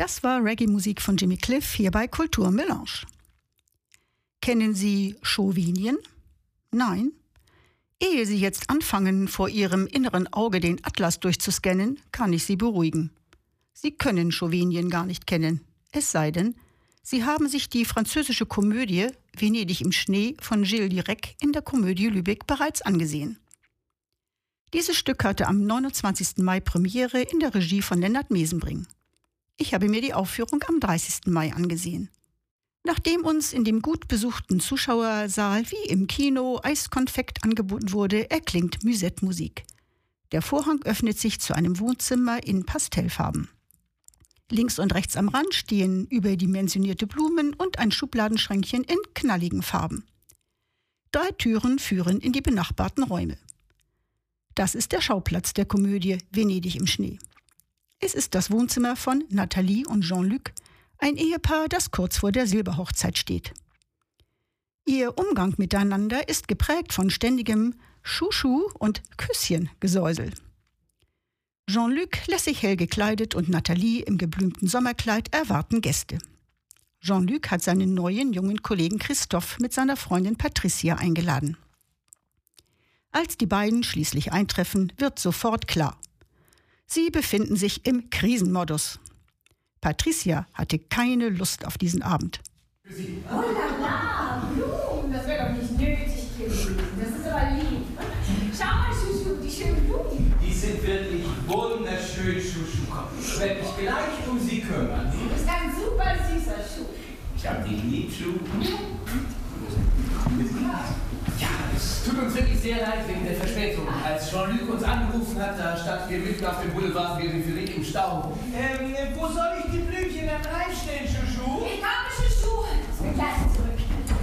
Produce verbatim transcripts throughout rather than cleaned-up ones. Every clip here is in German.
Das war Reggae-Musik von Jimmy Cliff hier bei Kultur Melange. Kennen Sie Chauvinien? Nein? Ehe Sie jetzt anfangen, vor Ihrem inneren Auge den Atlas durchzuscannen, kann ich Sie beruhigen. Sie können Chauvinien gar nicht kennen. Es sei denn, Sie haben sich die französische Komödie Venedig im Schnee von Gilles Dirac in der Komödie Lübeck bereits angesehen. Dieses Stück hatte am neunundzwanzigsten Mai Premiere in der Regie von Lennart Mesenbring. Ich habe mir die Aufführung am dreißigsten Mai angesehen. Nachdem uns in dem gut besuchten Zuschauersaal wie im Kino Eiskonfekt angeboten wurde, erklingt Musette-Musik. Der Vorhang öffnet sich zu einem Wohnzimmer in Pastellfarben. Links und rechts am Rand stehen überdimensionierte Blumen und ein Schubladenschränkchen in knalligen Farben. Drei Türen führen in die benachbarten Räume. Das ist der Schauplatz der Komödie Venedig im Schnee. Es ist das Wohnzimmer von Nathalie und Jean-Luc, ein Ehepaar, das kurz vor der Silberhochzeit steht. Ihr Umgang miteinander ist geprägt von ständigem Schuh-Schuh und Küsschen-Gesäusel. Jean-Luc lässig hell gekleidet und Nathalie im geblümten Sommerkleid erwarten Gäste. Jean-Luc hat seinen neuen jungen Kollegen Christoph mit seiner Freundin Patricia eingeladen. Als die beiden schließlich eintreffen, wird sofort klar: Sie befinden sich im Krisenmodus. Patricia hatte keine Lust auf diesen Abend. Oh la la, Blumen, das wäre doch nicht nötig gewesen. Das ist aber lieb. Schau mal, Schuschu, die schönen Blumen. Die sind wirklich wunderschön, Schuschu. Ich werde mich gleich um sie kümmern. Du bist ein super süßer Schuh. Ich hab dich lieb, Schuh. Ja, es tut uns wirklich sehr leid wegen der Verspätung. Als Jean-Luc uns angerufen hat, da standen wir mitten auf dem Boulevard Peripherique im Stau. Ähm, wo soll ich die Blümchen dann reinstellen, Schuschu? Ich komme, Schuschu. Ich bin gleich zurück.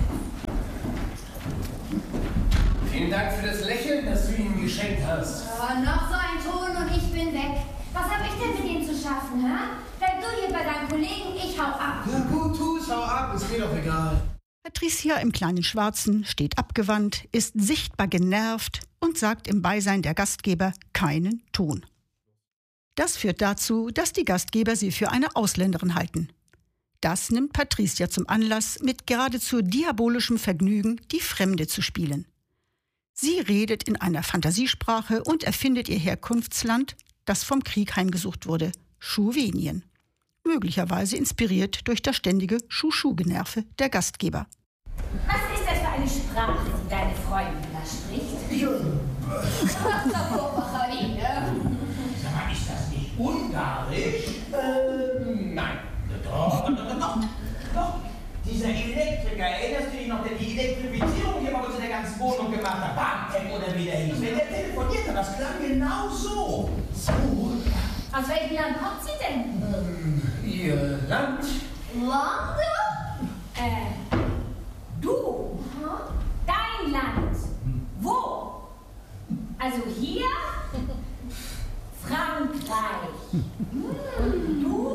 Vielen Dank für das Lächeln, das du ihnen geschenkt hast. Oh, noch so ein Ton und ich bin weg. Was habe ich denn mit ihm zu schaffen, hä? Bleib du hier bei deinen Kollegen, ich hau ab. Ja gut, tu's, hau ab, ist mir doch egal. Patricia im kleinen Schwarzen steht abgewandt, ist sichtbar genervt und sagt im Beisein der Gastgeber keinen Ton. Das führt dazu, dass die Gastgeber sie für eine Ausländerin halten. Das nimmt Patricia zum Anlass, mit geradezu diabolischem Vergnügen die Fremde zu spielen. Sie redet in einer Fantasiesprache und erfindet ihr Herkunftsland, das vom Krieg heimgesucht wurde, Chauvinien. Möglicherweise inspiriert durch das ständige Schuh-Schuh-Generve der Gastgeber. Was ist das für eine Sprache, die deine Freundin da spricht? Sag mal, ist das nicht Ungarisch? Ähm, nein. Doch, doch, doch, doch. Doch. Dieser Elektriker, erinnerst du dich noch, der die Elektrifizierung hier bei uns in der ganzen Wohnung gemacht hat? Bartek oder wie der hieß. Wenn der telefoniert hat, das klang genau so. So. Aus welchem Land kommt sie denn? Ähm, ihr Land? Land? Äh, du? Hm? Dein Land? Wo? Also hier? Frankreich. Hm, du?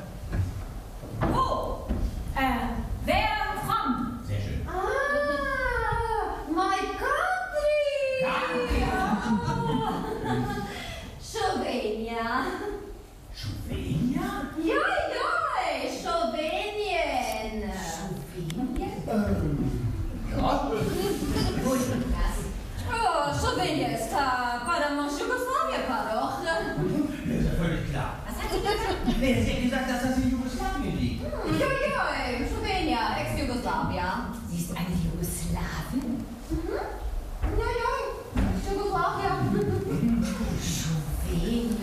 Wo? Äh, wer from? Sehr schön. Ah, my country! Slovenia. Slovenia? Ja, ja, Slowenien. Slowenien? Ähm, ja. Wo ist denn das? Oh, Slowenien ist da. Paramos Jugoslawien, doch. Das ist ja völlig klar. Was hat sie gesagt? Nee, sie hat gesagt, dass das in Jugoslawien liegt. Hm, ja, ja, Slowenien, Ex-Jugoslawien. Sie ist eine Jugoslawin? Mhm. Ja, ja, Jugoslawien. Slowenien.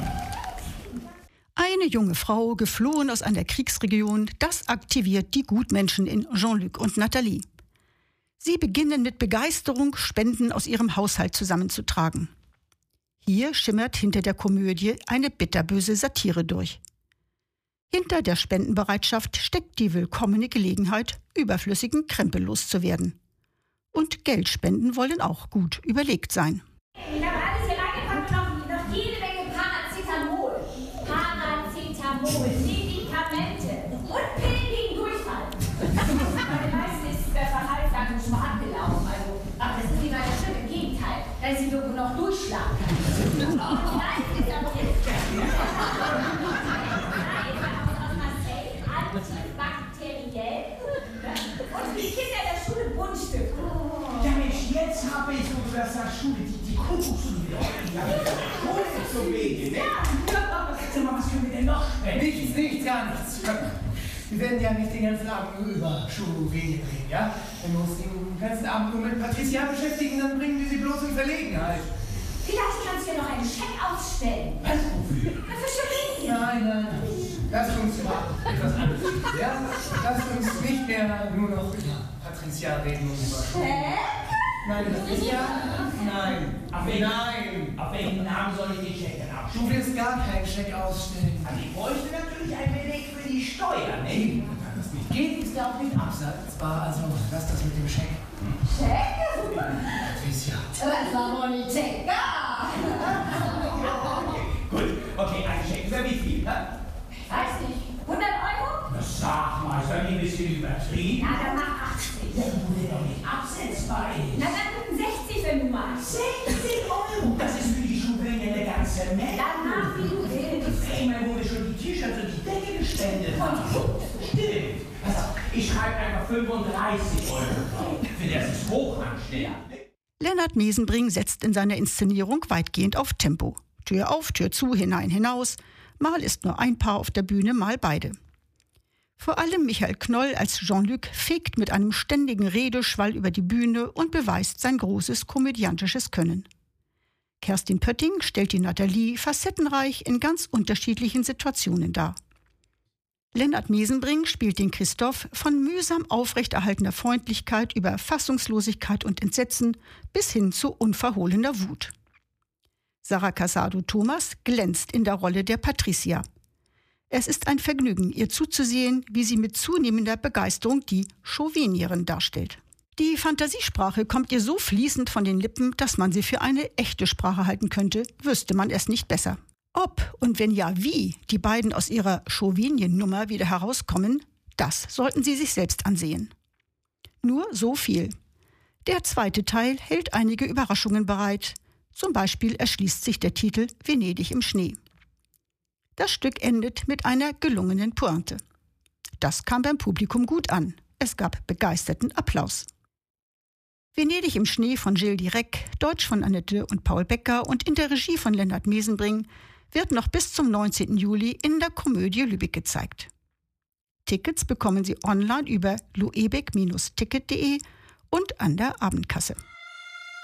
Eine junge Frau, geflohen aus einer Kriegsregion, das aktiviert die Gutmenschen in Jean-Luc und Nathalie. Sie beginnen mit Begeisterung, Spenden aus ihrem Haushalt zusammenzutragen. Hier schimmert hinter der Komödie eine bitterböse Satire durch. Hinter der Spendenbereitschaft steckt die willkommene Gelegenheit, überflüssigen Krempel loszuwerden. Und Geldspenden wollen auch gut überlegt sein. Ich habe alles hier reingepackt und noch, noch jede Menge Paracetamol. Paracetamol, Medikamente und Pillen gegen Durchfall. Bei den meisten ist der Verhaltsdatum schon mal abgelaufen. Also, ach, das ist nicht meine Stimme, im Gegenteil. Da ist sie irgendwo noch durchschlagen kann. Nein, ist aber jetzt. denn noch sprechen? Nichts, nichts, gar nichts. Wir werden ja nicht den ganzen Abend nur über Schuhwege reden, ja? Wenn wir uns den ganzen Abend nur mit Patricia beschäftigen, dann bringen wir sie bloß in Verlegenheit. Vielleicht kannst du ja noch einen Scheck ausstellen. Was, wofür? Für Schokolade. Nein, nein. Lass uns mal etwas anderes reden, ja? Lass uns nicht mehr nur noch über Patricia reden und über Schuhe. Hä? Nein, Patricia? Nein. Auf welchen, Nein. auf welchen Namen soll ich den Scheck denn Du abstellen? wirst gar keinen Scheck ausstellen. Also ich bräuchte natürlich ein Beleg für die Steuer, ne? Da das nicht geht, ist ja auch nicht absetzbar. Also lass das mit dem Scheck. Scheck? Patricia. Das war wohl nicht Scheck. Gut, okay, ein Scheck. Für wie viel, ne? Weiß nicht. hundert Euro? Na, sag mal, ist doch nicht ein bisschen übertrieben? Na, dann mach achtzig. Ja, du der doch nicht absetzbar ist. Na, dann guten sechzig, wenn du magst. sechzig Euro? Das ist für die Schuhwege eine ganze Menge. Dann mach, wie du willst. Einmal wurde schon die T-Shirts und die Decke gespendet. Stimmt. Pass auf, ich schreibe einfach fünfunddreißig Euro drauf. Ich finde, das ist hochanständig. Lennart Mesenbring setzt in seiner Inszenierung weitgehend auf Tempo. Tür auf, Tür zu, hinein, hinaus. Mal ist nur ein Paar auf der Bühne, mal beide. Vor allem Michael Knoll als Jean-Luc fegt mit einem ständigen Redeschwall über die Bühne und beweist sein großes komödiantisches Können. Kerstin Pötting stellt die Nathalie facettenreich in ganz unterschiedlichen Situationen dar. Lennart Mesenbring spielt den Christoph von mühsam aufrechterhaltener Freundlichkeit über Fassungslosigkeit und Entsetzen bis hin zu unverhohlener Wut. Sarah Casado-Thomas glänzt in der Rolle der Patricia. Es ist ein Vergnügen, ihr zuzusehen, wie sie mit zunehmender Begeisterung die Chauvinierin darstellt. Die Fantasiesprache kommt ihr so fließend von den Lippen, dass man sie für eine echte Sprache halten könnte, wüsste man es nicht besser. Ob und wenn ja wie die beiden aus ihrer Chauvinien-Nummer wieder herauskommen, das sollten sie sich selbst ansehen. Nur so viel. Der zweite Teil hält einige Überraschungen bereit. Zum Beispiel erschließt sich der Titel Venedig im Schnee. Das Stück endet mit einer gelungenen Pointe. Das kam beim Publikum gut an. Es gab begeisterten Applaus. Venedig im Schnee von Gilles Direc, Deutsch von Annette und Paul Becker und in der Regie von Lennart Mesenbring wird noch bis zum neunzehnten Juli in der Komödie Lübeck gezeigt. Tickets bekommen Sie online über luebeck Bindestrich ticket punkt de und an der Abendkasse.